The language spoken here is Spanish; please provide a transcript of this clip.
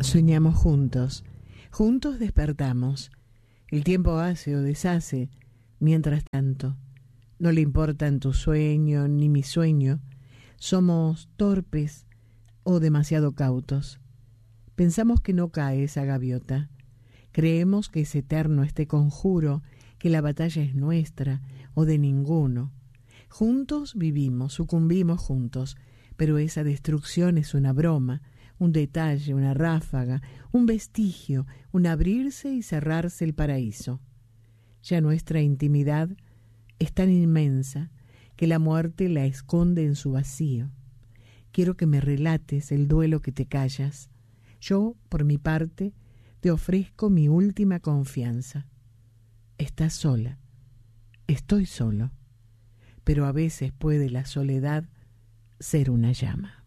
Soñamos juntos, juntos despertamos. El tiempo hace o deshace, mientras tanto. No le importan tu sueño ni mi sueño. Somos torpes o demasiado cautos. Pensamos que no cae esa gaviota. Creemos que es eterno este conjuro, que la batalla es nuestra o de ninguno. Juntos vivimos, sucumbimos juntos, pero esa destrucción es una broma, un detalle, una ráfaga, un vestigio, un abrirse y cerrarse el paraíso. Ya nuestra intimidad es tan inmensa que la muerte la esconde en su vacío. Quiero que me relates el duelo que te callas. Yo, por mi parte, te ofrezco mi última confianza. Estás sola, estoy solo, pero a veces puede la soledad ser una llama.